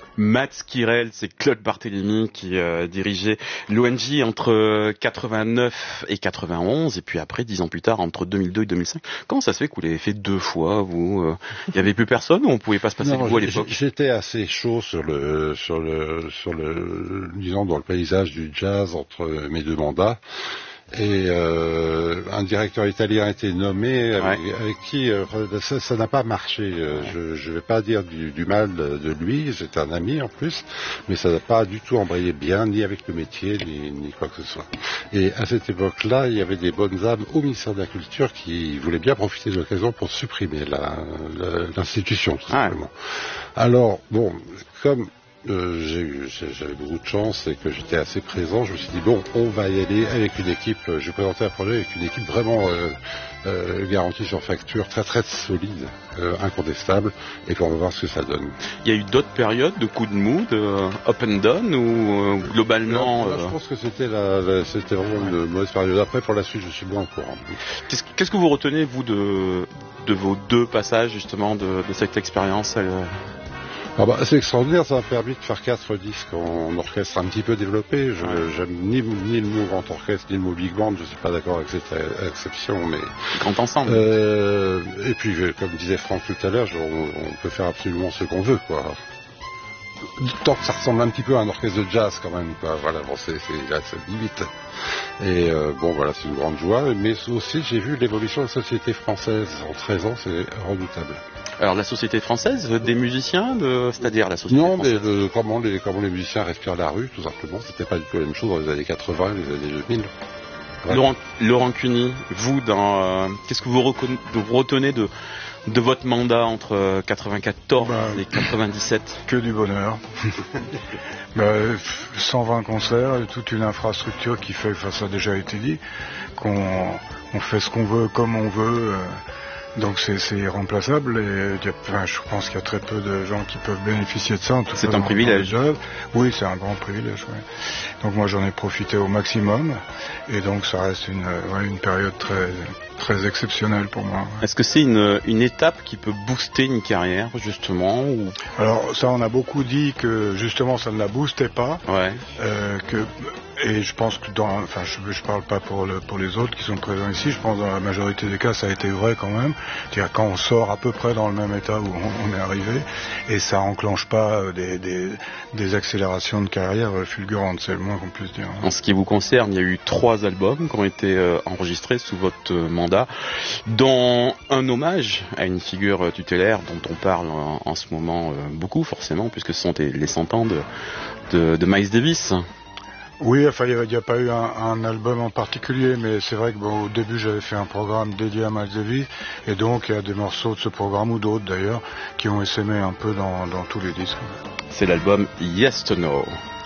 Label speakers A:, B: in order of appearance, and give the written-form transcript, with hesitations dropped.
A: Mats Kirel, c'est Claude Barthélémy qui dirigeait l'ONG entre 89 et 91, et puis après, 10 ans plus tard, entre 2002 et 2005. Comment ça se fait que vous l'avez fait 2 fois, vous Il y avait plus personne ou on pouvait pas se passer de vous à l'époque?
B: J'étais assez chaud disons, dans le paysage du jazz entre mes 2 mandats. Et un directeur italien a été nommé avec qui ça n'a pas marché. Je vais pas dire du mal de lui, c'était un ami en plus, mais ça n'a pas du tout embrayé bien, ni avec le métier, ni quoi que ce soit. Et à cette époque-là, il y avait des bonnes âmes au ministère de la Culture qui voulaient bien profiter de l'occasion pour supprimer l'institution, tout simplement. Alors, bon, comme j'avais beaucoup de chance et que j'étais assez présent, je me suis dit bon, on va y aller avec une équipe. Je présentais un projet avec une équipe vraiment garantie sur facture, très très solide, incontestable, et puis on va voir ce que ça donne.
A: Il y a eu d'autres périodes de coups de mou, de up and down, ou globalement
B: je pense que c'était vraiment une mauvaise période. Après, pour la suite, je suis moins au courant.
A: Qu'est-ce que vous retenez, vous, de vos 2 passages justement de cette expérience
B: c'est extraordinaire, ça m'a permis de faire 4 disques en orchestre un petit peu développé. J'aime ni le mot grand orchestre, ni le mot big band, je suis pas d'accord avec cette exception, mais...
A: Grand ensemble.
B: Et puis, comme disait Franck tout à l'heure, on peut faire absolument ce qu'on veut, quoi. Tant que ça ressemble un petit peu à un orchestre de jazz, quand même, quoi. Voilà, bon, c'est limite. Et voilà, c'est une grande joie, mais aussi, j'ai vu l'évolution de la société française. En 13 ans, c'est redoutable.
A: Alors la société française, des musiciens, c'est-à-dire la société française.
B: Non, mais comment les musiciens respirent la rue, tout simplement. C'était pas du tout la même chose dans les années 80, les années 2000.
A: Ouais. Laurent Cuny, vous, qu'est-ce que vous retenez de votre mandat entre 94 et 97?
C: Que du bonheur. 120 concerts, et toute une infrastructure qui fait, ça a déjà été dit, qu'on fait ce qu'on veut, comme on veut. Donc c'est irremplaçable et je pense qu'il y a très peu de gens qui peuvent bénéficier de ça. En tout cas,
A: c'est un privilège.
C: Oui, c'est un grand privilège. Ouais. Donc moi j'en ai profité au maximum et donc ça reste une période très très exceptionnelle pour moi. Ouais.
A: Est-ce que c'est une étape qui peut booster une carrière justement ou...
C: Alors ça, on a beaucoup dit que justement ça ne la boostait pas.
A: Ouais.
C: Et je pense que je parle pas pour les autres qui sont présents ici, je pense que dans la majorité des cas ça a été vrai quand même. C'est-à-dire quand on sort à peu près dans le même état où on est arrivé, et ça enclenche pas des accélérations de carrière fulgurantes, c'est le moins qu'on puisse dire.
A: En ce qui vous concerne, il y a eu 3 albums qui ont été enregistrés sous votre mandat, dont un hommage à une figure tutélaire dont on parle en ce moment beaucoup forcément, puisque ce sont les 100 ans de Miles Davis.
C: Oui, enfin, il n'y a pas eu un album en particulier, mais c'est vrai que au début, j'avais fait un programme dédié à Miles Davis, et donc il y a des morceaux de ce programme, ou d'autres d'ailleurs, qui ont essaimé un peu dans tous les disques.
A: C'est l'album Yes to No.